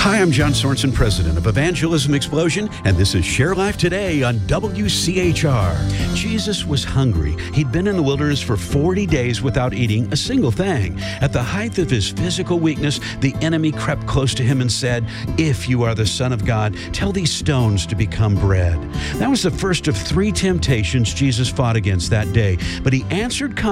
Hi, I'm John Sorensen, president of Evangelism Explosion, and this is Share Life Today on WCHR. Jesus was hungry. He'd been in the wilderness for 40 days without eating a single thing. At the height of his physical weakness, the enemy crept close to him and said, "If you are the Son of God, tell these stones to become bread." That was the first of 3 temptations Jesus fought against that day, but he answered